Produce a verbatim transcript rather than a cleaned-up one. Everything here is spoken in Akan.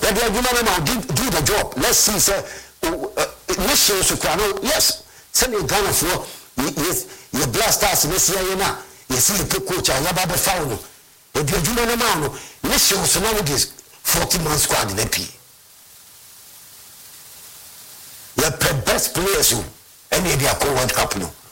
Maybe I do do the job. Let's see, sir. Mission Sukrano, yes. Send you Ghana for yes, you blast us, Messia. You see the coach, I have a found. If you do not know, mission was nowadays forty man squad in the P. You're the best players who any of your World Cup.